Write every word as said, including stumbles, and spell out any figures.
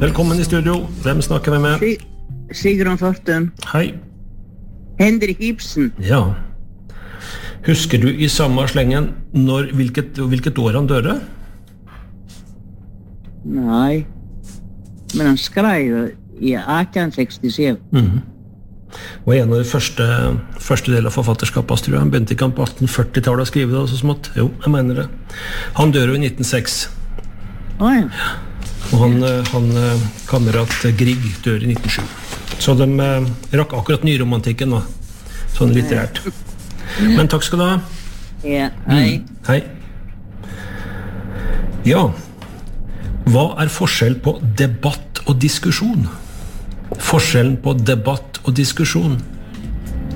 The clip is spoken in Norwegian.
Velkommen i studio. Hvem snakker vi med? Sigrun Fortun. Hei. Henrik Ibsen. Ja. Husker du i samme slengen når, hvilket, hvilket år han døde? Nei. Men han skrev i atten sekstisju. Mhm. Og en av de første, første del av forfatterskapet, tror jeg. Han begynte ikke han på atten førti-tallet å skrive det, så smått. Jo, jeg mener det. Han dør jo i nitten seks. Å ja. Og han, han kamerat Grieg dør i nitten sju. Så de eh, rakk akkurat nyromantikken da. Sånn litterært. Men takk skal du ha. Ja, hei. Mm, hei. Ja. Hva er forskjell på debatt og diskusjon? Forskjellen på debatt og diskusjon.